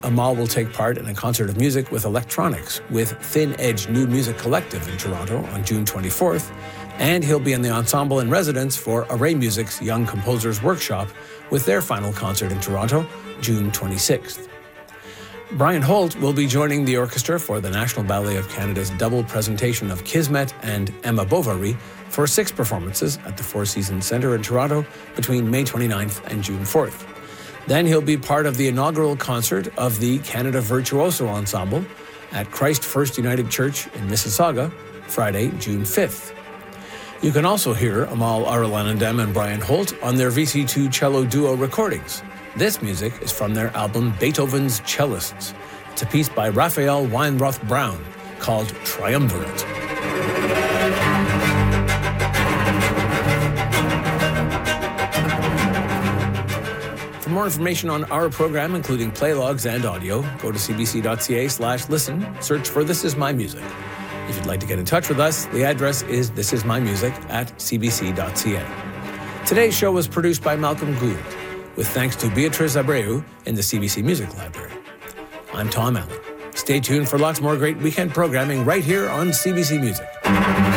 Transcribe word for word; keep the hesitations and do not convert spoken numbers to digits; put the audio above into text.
Amal will take part in a concert of music with electronics with Thin Edge New Music Collective in Toronto on June twenty-fourth, and he'll be in the ensemble in residence for Array Music's Young Composers Workshop with their final concert in Toronto, June twenty-sixth. Brian Holt will be joining the orchestra for the National Ballet of Canada's double presentation of Kismet and Emma Bovary for six performances at the Four Seasons Centre in Toronto between May twenty-ninth and June fourth. Then he'll be part of the inaugural concert of the Canada Virtuoso Ensemble at Christ First United Church in Mississauga, Friday, June fifth. You can also hear Amal Arulanandam and Brian Holt on their V C two cello duo recordings. This music is from their album Beethoven's Cellists. It's a piece by Raphael Weinroth Brown called Triumvirate. For more information on our program, including play logs and audio, go to cbc.ca slash listen, search for This Is My Music. If you'd like to get in touch with us, the address is thisismymusic at cbc.ca. Today's show was produced by Malcolm Gould, with thanks to Beatriz Abreu in the C B C Music Library. I'm Tom Allen. Stay tuned for lots more great weekend programming right here on C B C Music.